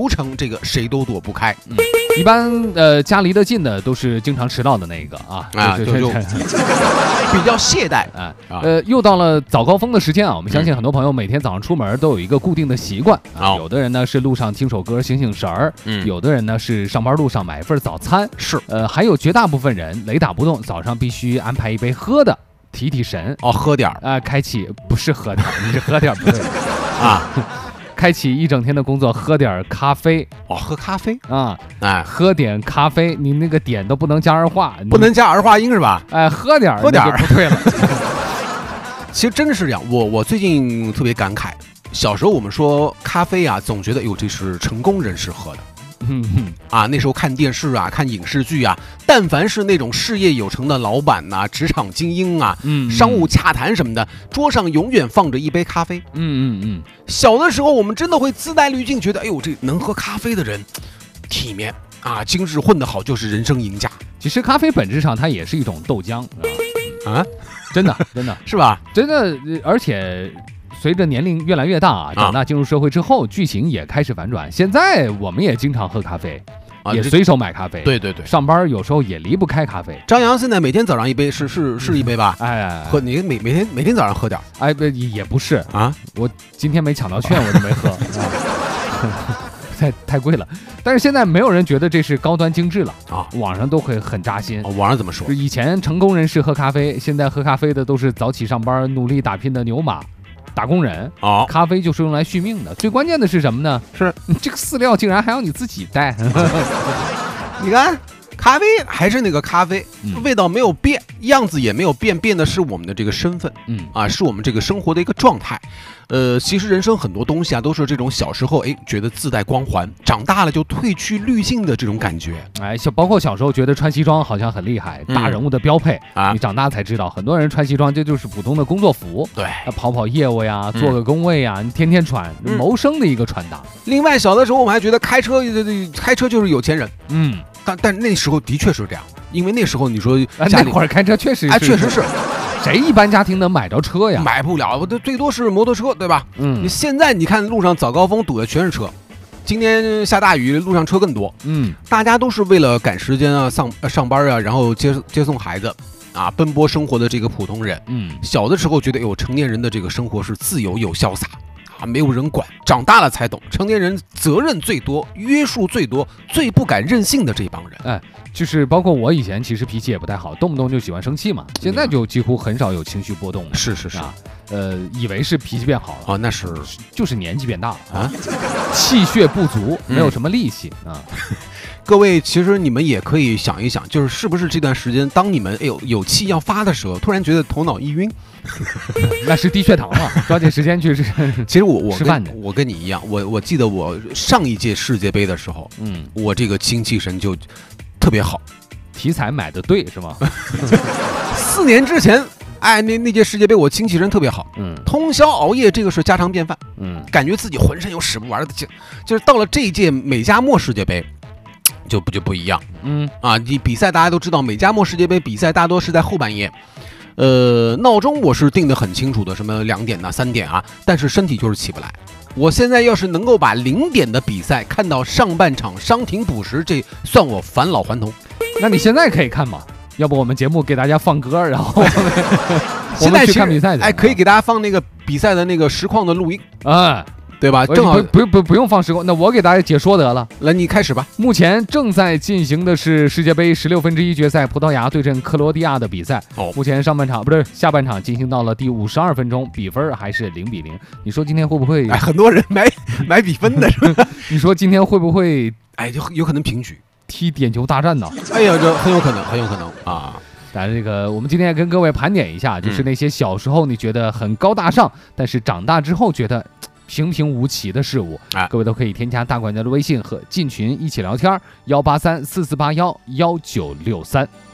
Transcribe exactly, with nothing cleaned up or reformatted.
流程这个谁都躲不开。 嗯，一般呃家离得近的都是经常迟到的那个啊， 啊，就就比较懈怠啊。呃，又到了早高峰的时间啊，我们相信很多朋友每天早上出门都有一个固定的习惯啊。有的人呢是路上听首歌醒醒神儿，嗯，有的人呢是上班路上买一份早餐， 是， 呃，还有绝大部分人雷打不动，早上必须安排一杯喝的。提提神哦，喝点儿啊、呃，开启不是喝点儿，你是喝点儿不对啊， 开启一整天的工作，喝点咖啡哦，喝咖啡啊， 哎， 喝点咖啡，你那个点都不能加儿化， 不能加儿化音是吧？ 哎，喝点喝点儿不对了。 其实真是这样，我我最近特别感慨，小时候我们说咖啡啊，总觉得哟这是成功人士喝的。 嗯嗯啊，那时候看电视啊，看影视剧啊，但凡是那种事业有成的老板呐、啊、职场精英啊，嗯，商务洽谈什么的，桌上永远放着一杯咖啡。 嗯嗯嗯。 小的时候，我们真的会自带滤镜，觉得哎呦，这能喝咖啡的人体面啊，今日混得好就是人生赢家。 其实咖啡本质上它也是一种豆浆啊，啊真的真的是吧？ 真的，而且。随着年龄越来越大啊，长大进入社会之后，啊、剧情也开始反转。现在我们也经常喝咖啡，啊、也随手买咖啡。 对对对， 上班有时候也离不开咖啡。 张扬现在每天早上一杯，是是是一杯吧？ 哎，哎喝你每每天每天早上喝点。 哎，不也不是啊， 我今天没抢到券，我就没喝。啊太太贵了，但是现在没有人觉得这是高端精致了啊！网上都会很扎心。 哦、网上怎么说？ 以前成功人士喝咖啡，现在喝咖啡的都是早起上班、努力打拼的牛马。打工人哦， 咖啡就是用来续命的。最关键的是什么呢？ 是你这个饲料竟然还要你自己带。 你看，咖啡还是那个咖啡，嗯、味道没有变，样子也没有变，变的是我们的这个身份，嗯啊，是我们这个生活的一个状态。呃，其实人生很多东西啊，都是这种小时候哎觉得自带光环，长大了就褪去滤镜的这种感觉。 哎，小包括小时候觉得穿西装好像很厉害，嗯、大人物的标配啊，你长大才知道，很多人穿西装这就是普通的工作服， 对， 跑跑业务呀，做个工位呀，嗯、你天天穿，谋生的一个穿搭。 另外，小的时候我们还觉得开车开车就是有钱人， 嗯， 但但那时候的确是这样，因为那时候你说家里那会儿开车确实， 哎，确实是。 谁一般家庭能买着车呀？ 买不了，最多是摩托车，对吧？嗯，你现在你看路上早高峰堵的全是车，今天下大雨，路上车更多。嗯，大家都是为了赶时间啊，上上班啊，然后接接送孩子啊，奔波生活的这个普通人。嗯，小的时候觉得，有成年人的这个生活是自由又潇洒啊，没有人管。长大了才懂，成年人责任最多，约束最多，最不敢任性的这帮人。 哎。就是包括我以前其实脾气也不太好，动不动就喜欢生气嘛，现在就几乎很少有情绪波动了。 是是是啊， 呃，以为是脾气变好了啊，那是就是年纪变大了啊，气血不足，没有什么力气、嗯、啊。 各位，其实你们也可以想一想，就是是不是这段时间，当你们哎呦有气要发的时候，突然觉得头脑一晕， 那是低血糖了，抓紧时间去吃。 其实我我吃饭的， 我跟你一样，我我记得我上一届世界杯的时候，嗯，我这个精气神就特别好， 题材买的对是吗？ 四年之前，哎，那那届世界杯我精气神特别好，嗯，通宵熬夜这个是家常便饭，嗯，感觉自己浑身有使不完的劲，就是到了这一届美加墨世界杯。就不就不一样，嗯啊，你比赛大家都知道，美加墨世界杯比赛大多是在后半夜，呃，闹钟我是定得很清楚的，什么两点呐、三点啊，但是身体就是起不来。我现在要是能够把零点的比赛看到上半场伤停补时，这算我返老还童。 那你现在可以看吗？要不我们节目给大家放歌，然后现在去看比赛， 哎，可以给大家放那个比赛的那个实况的录音啊。 对吧？正好不不不用放时光，那我给大家解说得了。 来，你开始吧。 目前正在进行的是世界杯十六分之一决赛，葡萄牙对阵克罗地亚的比赛。哦，目前上半场不是下半场进行到了第五十二分钟，比分还是零比零。你说今天会不会？ 哎，很多人买买比分的是吧？ 你说今天会不会？ 哎，就有可能平局， 踢点球大战呢？ 哎呀，这很有可能，很有可能啊。 但这个，我们今天也跟各位盘点一下，就是那些小时候你觉得很高大上，但是长大之后觉得平平无奇的事物，啊、各位都可以添加大管家的微信和进群一起聊天，幺八三四四八幺幺九六三。